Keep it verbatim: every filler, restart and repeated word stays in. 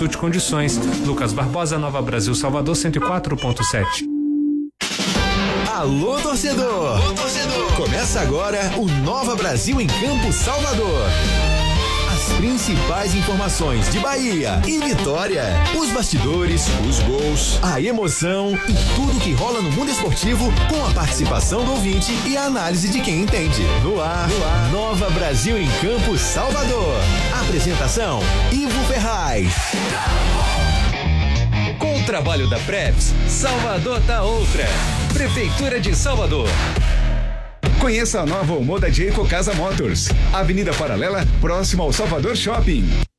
Consulte condições. Lucas Barbosa, Nova Brasil, Salvador, cento e quatro ponto sete. Alô, torcedor! Alô, torcedor! Começa agora o Nova Brasil em Campo, Salvador. As principais informações de Bahia e Vitória. Os bastidores, os gols, a emoção e tudo que rola no mundo esportivo com a participação do ouvinte e a análise de quem entende. No ar, no ar, Nova Brasil em Campo, Salvador. Apresentação, Ivo Ferraz. Com o trabalho da Preps, Salvador tá outra. Prefeitura de Salvador. Conheça a nova Omoda de Eco Casa Motors. Avenida Paralela, próximo ao Salvador Shopping.